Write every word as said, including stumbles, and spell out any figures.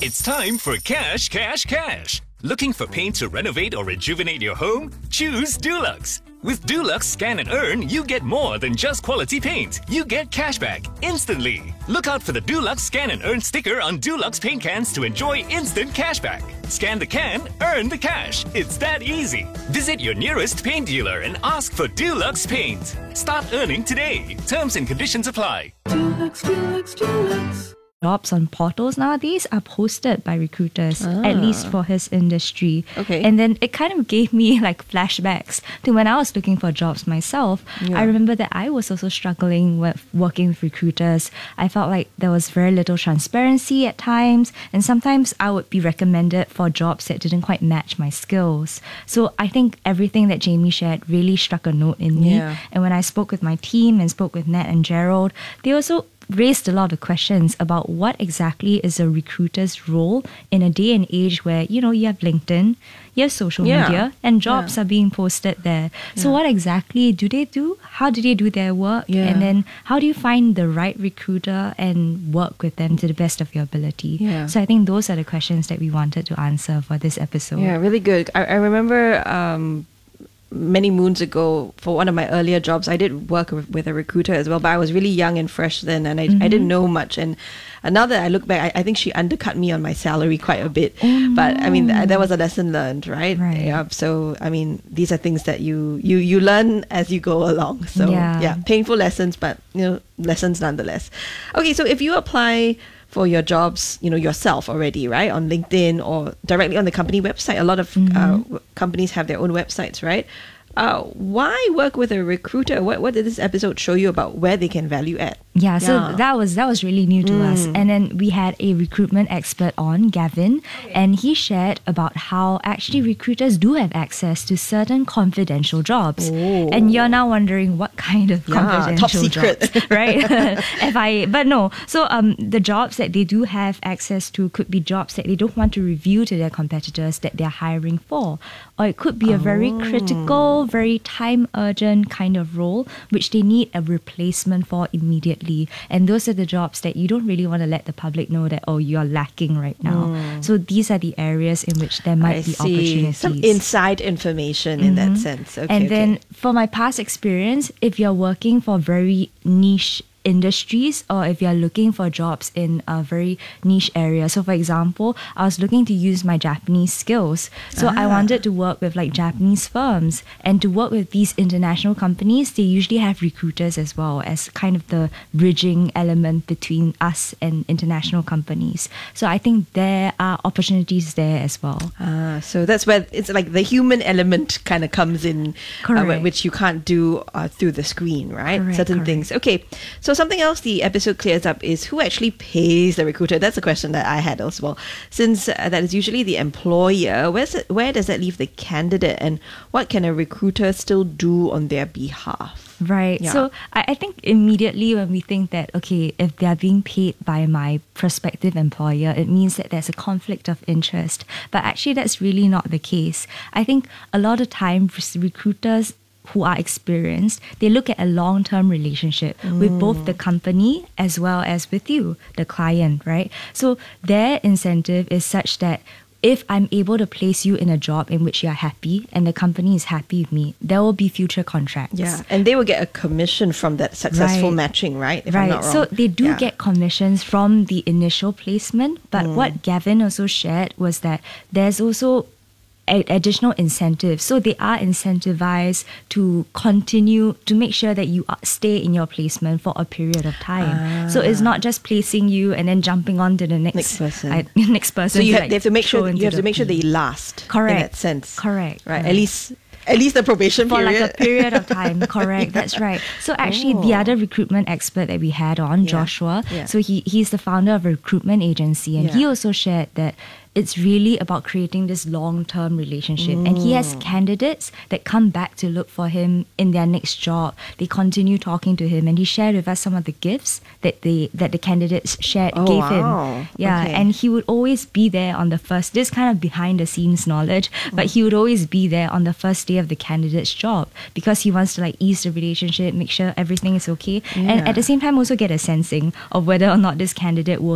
It's time for Cash, Cash, Cash. Looking for paint to renovate or rejuvenate your home? Choose Dulux. With Dulux Scan and Earn, you get more than just quality paint. You get cashback instantly. Look out for the Dulux Scan and Earn sticker on Dulux paint cans to enjoy instant cashback. Scan the can, earn the cash. It's that easy. Visit your nearest paint dealer and ask for Dulux Paint. Start earning today. Terms and conditions apply. Dulux, Dulux, Dulux. Jobs on portals nowadays are posted by recruiters, Ah. at least for his industry. Okay. And then it kind of gave me like flashbacks to when I was looking for jobs myself. Yeah. I remember that I was also struggling with working with recruiters. I felt like there was very little transparency at times, and sometimes I would be recommended for jobs that didn't quite match my skills. So I think everything that Jamie shared really struck a note in me. Yeah. And when I spoke with my team and spoke with Nat and Gerald, they also raised a lot of questions about what exactly is a recruiter's role in a day and age where, you know, you have LinkedIn, you have social Yeah. media, and jobs Yeah. are being posted there. So Yeah. what exactly do they do? How do they do their work? Yeah. And then how do you find the right recruiter and work with them to the best of your ability? Yeah. So I think those are the questions that we wanted to answer for this episode. Yeah, really good. I, I remember um, many moons ago, for one of my earlier jobs, I did work with, with a recruiter as well, but I was really young and fresh then, and I, I didn't know much. And uh, now that I look back, I, I think she undercut me on my salary quite a bit. But I mean, th- that was a lesson learned, right? Right. Yeah. So I mean, these are things that you you you learn as you go along. So Yeah. yeah, painful lessons, but you know, lessons nonetheless. Okay, so if you apply for your jobs, you know, yourself already, right, on LinkedIn or directly on the company website. A lot of uh, w- companies have their own websites, right? Uh, why work with a recruiter? What what did this episode show you about where they can value add? Yeah, so Yeah. that was that was really new to us. And then we had a recruitment expert on, Gavin, and he shared about how actually recruiters do have access to certain confidential jobs. Oh. And you're now wondering what kind of Yeah, confidential top secret. jobs, right? F I A. But no. So um the jobs that they do have access to could be jobs that they don't want to reveal to their competitors that they're hiring for. Or it could be a very critical, very time urgent kind of role which they need a replacement for immediately. And those are the jobs that you don't really want to let the public know that, oh, you're lacking right now. So these are the areas in which there might I be see. opportunities. Some inside information in that sense. Okay, And then okay. for my past experience, if you're working for very niche industries or if you're looking for jobs in a very niche area. So for example, I was looking to use my Japanese skills. So I wanted to work with like Japanese firms, and to work with these international companies, they usually have recruiters as well as kind of the bridging element between us and international companies. So I think there are opportunities there as well. Ah, so that's where it's like the human element kind of comes in, uh, Correct. which you can't do uh, through the screen, right? Correct, Certain correct. things. Okay, so something else the episode clears up is who actually pays the recruiter. That's a question that I had as well. Since uh, that is usually the employer, where's it, where does that leave the candidate, and what can a recruiter still do on their behalf? Right. Yeah. So I, I think immediately when we think that, okay, if they're being paid by my prospective employer, it means that there's a conflict of interest. But actually, that's really not the case. I think a lot of times recruiters who are experienced, they look at a long-term relationship with both the company as well as with you, the client, right? So their incentive is such that if I'm able to place you in a job in which you're happy and the company is happy with me, there will be future contracts. Yeah, and they will get a commission from that successful Right. matching, right? If I'm Right. not wrong. So they do Yeah. get commissions from the initial placement. But what Gavin also shared was that there's also a- additional incentives. So they are incentivized to continue to make sure that you are- stay in your placement for a period of time. So it's not just placing you and then jumping on to the next, Next person. I, next person. So you to, have, like, they have to make throw sure into you have to the make sure pool. they last. Correct. In that sense. Correct, Right. At correct. least at least the probation for period. like a period of time. Correct, that's right. So actually, the Oh. other recruitment expert that we had on, Yeah. Joshua, Yeah. so he he's the founder of a recruitment agency, and he Yeah. also shared that it's really about creating this long-term relationship. And he has candidates that come back to look for him in their next job. They continue talking to him, and he shared with us some of the gifts that they that the candidates shared Oh, gave wow. him. Yeah, Okay. and he would always be there on the first. This kind of behind the scenes knowledge, but he would always be there on the first day of the candidate's job because he wants to like ease the relationship, make sure everything is okay, and Yeah. at the same time also get a sensing of whether or not this candidate will